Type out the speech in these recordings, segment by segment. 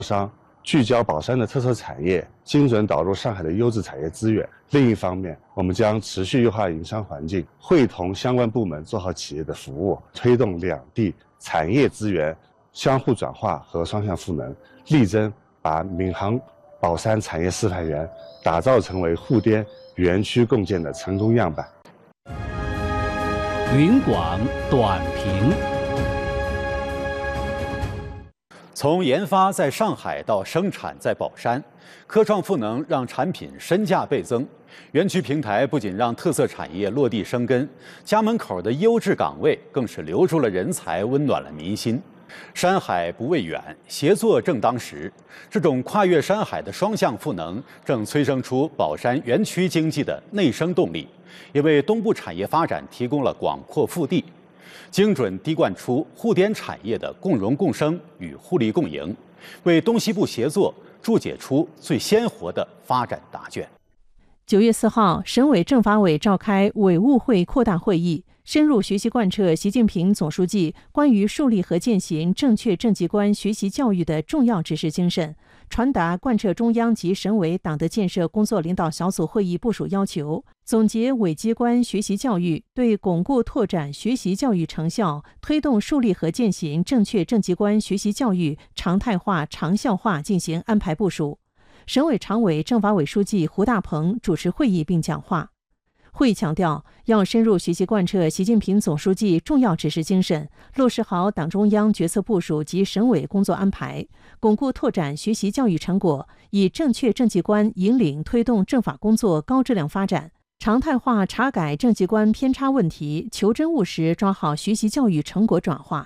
商，聚焦宝山的特色产业，精准导入上海的优质产业资源。另一方面，我们将持续优化营商环境，会同相关部门做好企业的服务，推动两地产业资源相互转化和双向赋能，力争把闵行宝山产业示范园打造成为沪滇园区共建的成功样板。 云广短评。从研发在上海到生产在宝山，科创赋能让产品身价倍增。园区平台不仅让特色产业落地生根，家门口的优质岗位更是留住了人才，温暖了民心。山海不畏远，协作正当时。这种跨越山海的双向赋能，正催生出宝山园区经济的内生动力，也为东部产业发展提供了广阔腹地。精准滴灌出沪滇产业的共荣共生与互利共赢，为东西部协作注解出最鲜活的发展答卷。 9月4号，省委政法委召开委务会扩大会议，深入学习贯彻习近平总书记关于树立和践行正确政绩观学习教育的重要指示精神，传达贯彻中央及省委党的建设工作领导小组会议部署要求，总结委机关学习教育对巩固拓展学习教育成效、推动树立和践行正确政绩观学习教育常态化、长效化进行安排部署。省委常委、政法委书记胡大鹏主持会议并讲话。会议强调，要深入学习贯彻习近平总书记重要指示精神，落实好党中央决策部署及省委工作安排，巩固拓展学习教育成果，以正确政绩观引领推动政法工作高质量发展，常态化查改政绩观偏差问题，求真务实抓好学习教育成果转化。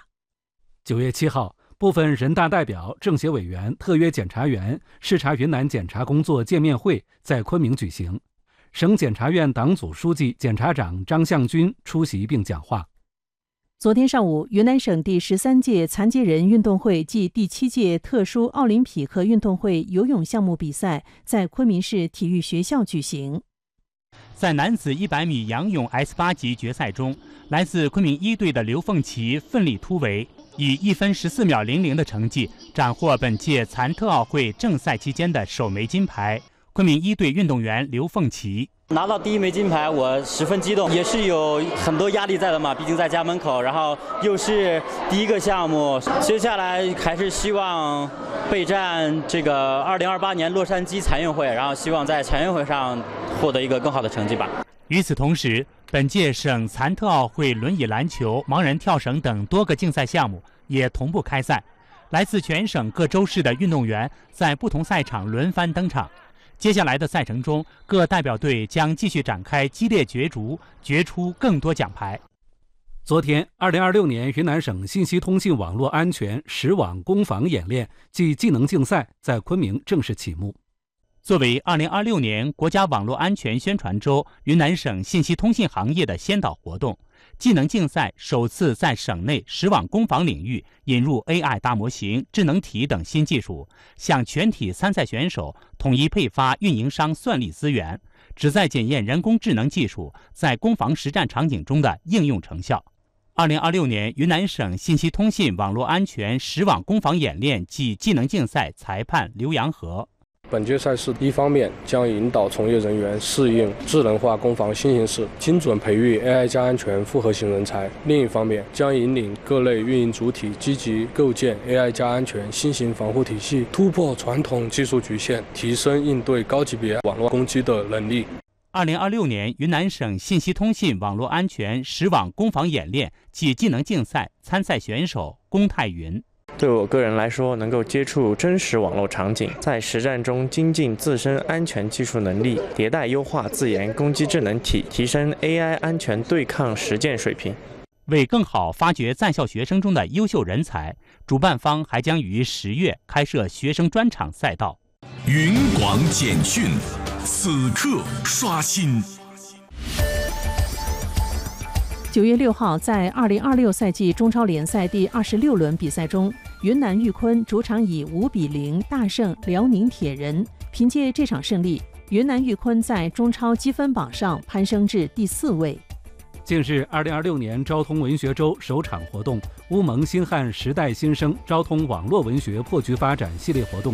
9月7号，部分人大代表、政协委员、特约检察员视察云南检察工作见面会在昆明举行。省检察院党组书记、检察长张向军出席并讲话。 昨天上午，云南省第13届残疾人运动会暨第7届特殊奥林匹克运动会游泳项目比赛在昆明市体育学校举行。 在男子100米仰泳 S8 级决赛中，来自昆明一队的刘凤岐奋力突围，以1分14秒00的成绩斩获本届残特奥会正赛期间的首枚金牌。昆明一队运动员刘凤岐拿到第1枚金牌，我十分激动，也是有很多压力在的嘛，毕竟在家门口，然后又是第一个项目，接下来还是希望备战这个2028年洛杉矶残运会，然后希望在残运会上获得一个更好的成绩吧。 与此同时，本届省残特奥会轮椅篮球、盲人跳绳等多个竞赛项目也同步开赛，来自全省各州市的运动员在不同赛场轮番登场。接下来的赛程中，各代表队将继续展开激烈角逐，决出更多奖牌。 昨天，2026年云南省信息通信网络安全实网攻防演练暨技能竞赛在昆明正式启幕。 作为2026年国家网络安全宣传周云南省信息通信行业的先导活动，技能竞赛首次在省内实网攻防领域引入 AI 大模型、智能体等新技术，向全体参赛选手统一配发运营商算力资源，旨在检验人工智能技术在攻防实战场景中的应用成效。2026年云南省信息通信网络安全实网攻防演练暨技能竞赛裁判刘阳和。 本届赛事一方面将引导从业人员适应智能化攻防新形势，精准培育 AI 加安全复合型人才；另一方面将引领各类运营主体积极构建 AI 加安全新型防护体系，突破传统技术局限，提升应对高级别网络攻击的能力。 2026年云南省信息通信网络安全实网攻防演练暨技能竞赛参赛选手龚泰云。 对我个人来说，能够接触真实网络场景，在实战中精进自身安全技术能力，迭代优化自研攻击智能体，提升 AI 安全对抗实践水平。 为更好发掘在校学生中的优秀人才，主办方还将于10月开设学生专场赛道。 云广简讯，此刻刷新。 9月6号，在2026赛季中超联赛第26轮比赛中，云南玉坤主场以5-0大胜辽宁铁人。凭借这场胜利，云南玉坤在中超积分榜上攀升至第4位。 近日，2026年昭通文学周首场活动——乌蒙新汉时代新生昭通网络文学破局发展系列活动